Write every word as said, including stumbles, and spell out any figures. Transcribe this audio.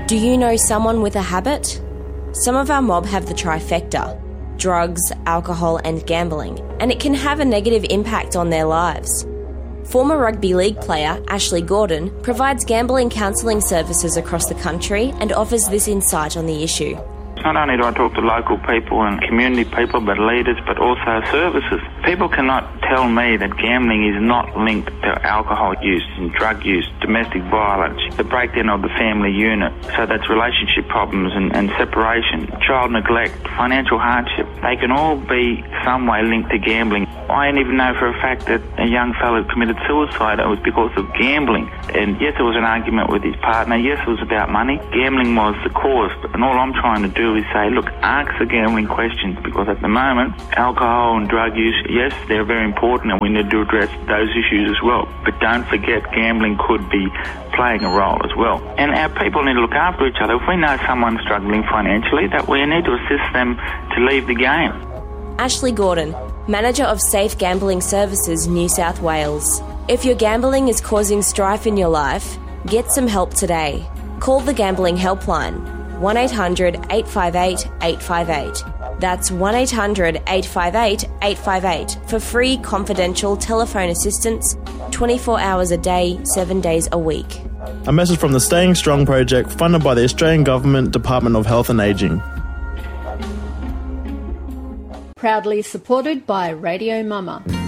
Do you know someone with a habit? Some of our mob have the trifecta: drugs, alcohol and gambling, and it can have a negative impact on their lives. Former rugby league player Ashley Gordon provides gambling counselling services across the country and offers this insight on the issue. Not only do I talk to local people and community people, but leaders, but also services. People cannot tell me that gambling is not linked to alcohol use and drug use, domestic violence, the breakdown of the family unit. So that's relationship problems and, and separation, child neglect, financial hardship. They can all be some way linked to gambling. I even know for a fact that a young fellow committed suicide. It was because of gambling. And yes, it was an argument with his partner. Yes, it was about money. Gambling was the cause. And all I'm trying to do is say, look, ask the gambling questions, because at the moment, alcohol and drug use, yes, they're very important and we need to address those issues as well. But don't forget, gambling could be playing a role as well. And our people need to look after each other. If we know someone's struggling financially, that we need to assist them to leave the game. Ashley Gordon, Manager of Safe Gambling Services, New South Wales. If your gambling is causing strife in your life, get some help today. Call the Gambling Helpline, one eight hundred eight five eight eight five eight. That's one eight hundred eight five eight eight five eight for free confidential telephone assistance twenty-four hours a day, seven days a week. A message from the Staying Strong project funded by the Australian Government Department of Health and Ageing. Proudly supported by Radio Mama.